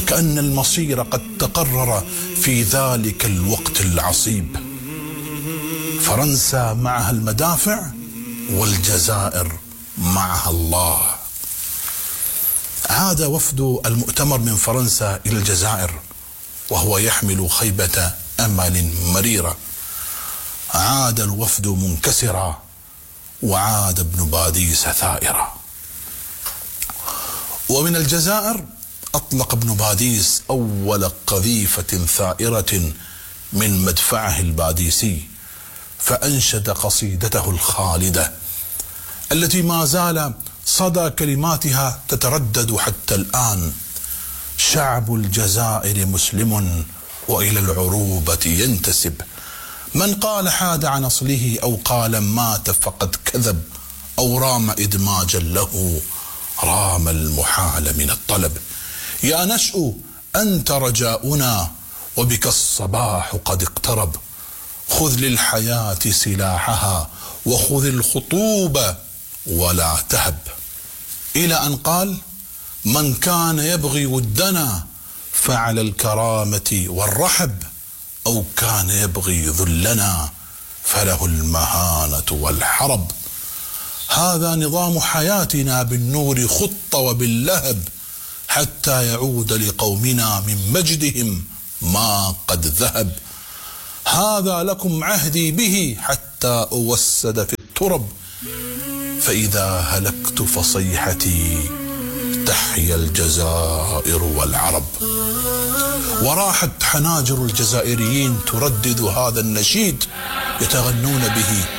وكأن المصير قد تقرر في ذلك الوقت العصيب. فرنسا معها المدافع والجزائر معها الله. عاد وفد المؤتمر من فرنسا إلى الجزائر وهو يحمل خيبة أمل مريرة. عاد الوفد منكسرا وعاد ابن باديس ثائرا. ومن الجزائر أطلق ابن باديس أول قذيفة ثائرة من مدفعه الباديسي، فأنشد قصيدته الخالدة التي ما زال صدى كلماتها تتردد حتى الآن: شعب الجزائر مسلم وإلى العروبة ينتسب، من قال حاد عن أصله أو قال مات فقد كذب، أو رام إدماجا له رام المحال من الطلب. يا نشأ أنت رجاؤنا وبك الصباح قد اقترب، خذ للحياة سلاحها وخذ الخطوب ولا تهب. إلى أن قال: من كان يبغي ودنا فعلى الكرامة والرحب، أو كان يبغي ذلنا فله المهانة والحرب. هذا نظام حياتنا بالنور خط وباللهب، حتى يعود لقومنا من مجدهم ما قد ذهب. هذا لكم عهدي به حتى أوسد في الترب، فإذا هلكت فصيحتي تحيا الجزائر والعرب. وراحت حناجر الجزائريين تردد هذا النشيد يتغنون به